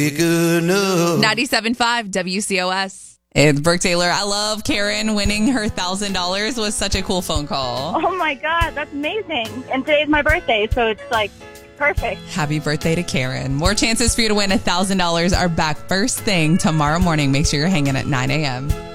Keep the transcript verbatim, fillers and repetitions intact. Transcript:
ninety-seven point five W C O S. It's Brooke Taylor. I love Karen winning her one thousand dollars was such a cool phone call. Oh, my God. That's amazing. And today's my birthday, so it's like perfect. Happy birthday to Karen. More chances for you to win one thousand dollars are back first thing tomorrow morning. Make sure you're hanging at nine a.m.